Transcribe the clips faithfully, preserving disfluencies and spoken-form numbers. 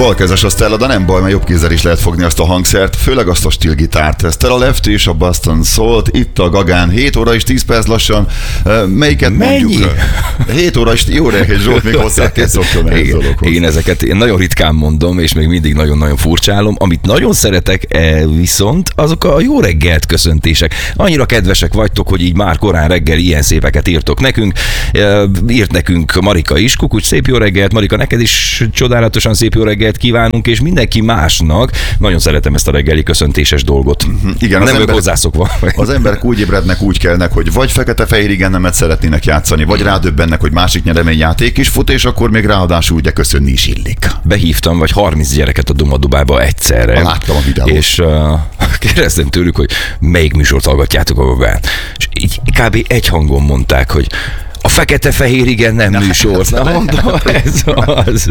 Balkezes a Stella, de nem baj, mert jobb kézzel is lehet fogni azt a hangszert, főleg azt a stílgitárt. Stella Left és a Boston Salt, itt a Gagán, hét óra és tíz perc lassan. Melyiket Mennyi? mondjuk? hét óra és jó reggelt, Zsolt, még hozzá kell szokjon ehhez dologhoz. Én ezeket én nagyon ritkán mondom, és még mindig nagyon-nagyon furcsálom. Amit nagyon szeretek, viszont azok a jó reggelt köszöntések. Annyira kedvesek vagytok, hogy így már korán reggel ilyen szépeket írtok nekünk. Írt nekünk Marika is, Kukucs, szép jó reggelt. Marika, neked is csodálatosan szép jó reggelt kívánunk, és mindenki másnak. Nagyon szeretem ezt a reggeli köszöntéses dolgot. Igen, nem vagyok ember, hozzászokva. Az emberek úgy ébrednek, úgy kelnek, hogy vagy fekete-fehér igennemet szeretnének játszani, vagy rádöbbennek, hogy másik nyereményjáték is fut, és akkor még ráadásul ugye köszönni is illik. Behívtam vagy harminc gyereket a Dumadubába egyszerre. Láttam a videót. És uh, kérdeztem tőlük, hogy melyik műsort hallgatjátok a Gagán. És így kb. Egy hangon mondták, hogy a fekete-fehér igen nem műsor. Na mondom, ez az.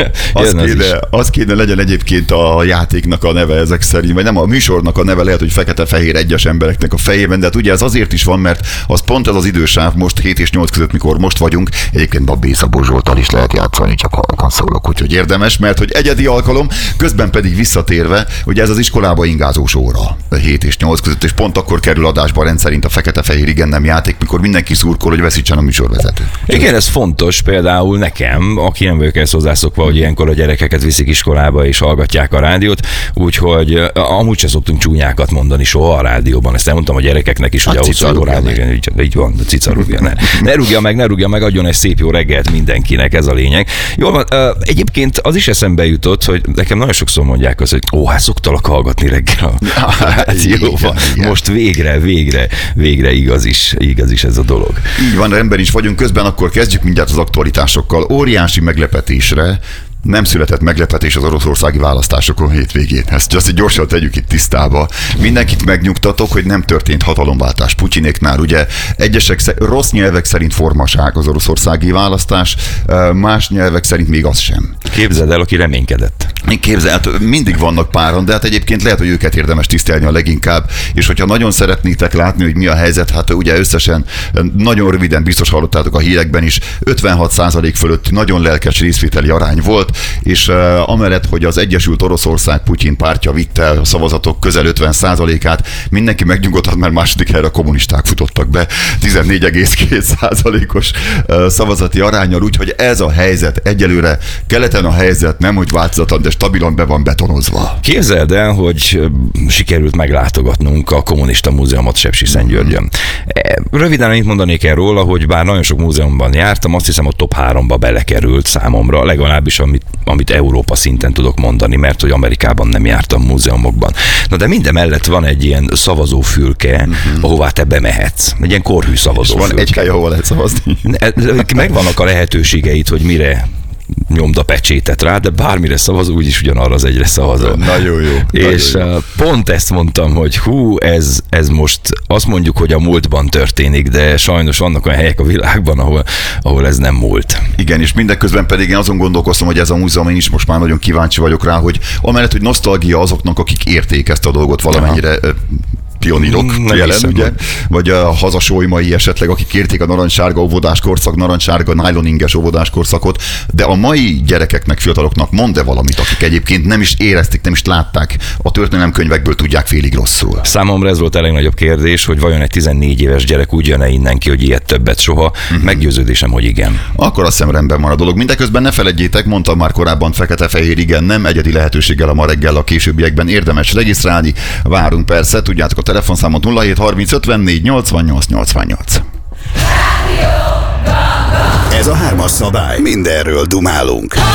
Az az, kéne, az kéne legyen egyébként a játéknak a neve ezek szerint, vagy nem a műsornak a neve, lehet, hogy fekete-fehér egyes embereknek a fejében, de hát ugye ez azért is van, mert az pont ez az idősáv most hét és nyolc között, mikor most vagyunk. Egyébként Babbi Szabó Zsolttal is lehet játszani, csak halkan szólok, úgyhogy érdemes, mert hogy egyedi alkalom, közben pedig visszatérve, ugye ez az iskolába ingázós óra hét és nyolc között, és pont akkor kerül adásba rendszerint a fekete-fehér igen nem játék, mikor mindenki szurkol, hogy veszítsen a műsorvezető. Igen, ez fontos például nekem, aki nem vagyok ezt hozzászokva, hogy ilyenkor a gyerekeket viszik iskolába és hallgatják a rádiót, úgyhogy amúgy sem szoktunk csúnyákat mondani soha a rádióban. Ezt elmondtam a gyerekeknek is, hogy ahhoz a rádió, így, így van, cica rúgja, ne. ne rúgja meg, ne rúgja meg, adjon egy szép jó reggelt mindenkinek, ez a lényeg. Jól van, egyébként az is eszembe jutott, hogy nekem nagyon sokszor mondják azt, hogy ó, hát szoktalak hallgatni reggel a rádióban. Most végre, végre, végre igaz is, igaz is ez a dolog. Így van, ember is vagyunk, közben akkor kezdjük mindjárt az aktualitásokkal. Óriási meglepetésre nem született meglepetés az oroszországi választásokon hétvégén. Ezt azt gyorsan tegyük itt tisztába. Mindenkit megnyugtatok, hogy nem történt hatalomváltás Putyinéknál. Ugye egyesek sze- rossz nyelvek szerint formaság az oroszországi választás, más nyelvek szerint még az sem. Képzeld el, aki reménykedett. Képzeld, mindig vannak páran, de hát egyébként lehet, hogy őket érdemes tisztelni a leginkább, és hogyha nagyon szeretnétek látni, hogy mi a helyzet, hát ugye összesen nagyon röviden biztos hallottátok a hírekben is, ötvenhat százalék fölött nagyon lelkes részvételi arány volt, és uh, amellett, hogy az Egyesült Oroszország Putyin pártja vitte a szavazatok közel ötven százalékát, mindenki megnyugodhat, mert második helyre a kommunisták futottak be tizennégy egész két százalékos uh, szavazati aránnyal, úgyhogy ez a helyzet egyelőre, keleten a helyzet nem hogy változatlan, de stabilan be van betonozva. Képzeld el, hogy sikerült meglátogatnunk a kommunista múzeumot Sepsiszentgyörgyön. Röviden annyit mondanék el róla, hogy bár nagyon sok múzeumban jártam, azt hiszem a top háromba belekerült számomra, legalábbis amit, amit Európa szinten tudok mondani, mert hogy Amerikában nem jártam múzeumokban. Na de minden mellett van egy ilyen szavazófülke, uh-huh. ahová te bemehetsz. Egy ilyen korhű szavazófülke. Van egy hely, ahol lehet szavazni. Megvannak a lehetőségeit, hogy mire nyomd a pecsétet rá, de bármire szavaz, úgyis ugyanarra az egyre szavazol. Nagyon jó. És nagyon jó. Pont ezt mondtam, hogy hú, ez, ez most azt mondjuk, hogy a múltban történik, de sajnos vannak olyan helyek a világban, ahol, ahol ez nem múlt. Igen, és mindeközben pedig én azon gondolkoztam, hogy ez a múzeum, én is most már nagyon kíváncsi vagyok rá, hogy amellett, hogy nosztalgia azoknak, akik érték ezt a dolgot valamennyire, aha. pionírok nem jelen, ugye? Vagy a hazasólymai esetleg, akik kérték a narancssárga óvodáskorszak, narancssárga nájloninges óvodáskorszakot, de a mai gyerekeknek, fiataloknak mond-e valamit, akik egyébként nem is érezték, nem is látták, a történelemkönyvekből tudják félig rosszul? Számomra ez volt a legnagyobb kérdés, hogy vajon egy tizennégy éves gyerek úgy jön-e innen ki, hogy ilyet többet soha. Uh-huh. Meggyőződésem, hogy igen. Akkor azt hiszem rendben van a dolog. Mindeközben ne feledjétek, mondtam már korábban, fekete-fehér igen, nem egyedi lehetőséggel a ma reggel, a későbbiekben érdemes regisztrálni. Várunk persze, tudjátok, a telefonszámot nulla hét harminc ötvennégy nyolcvannyolc nyolcvannyolc. Ez a hármas szabály. Mindenről dumálunk.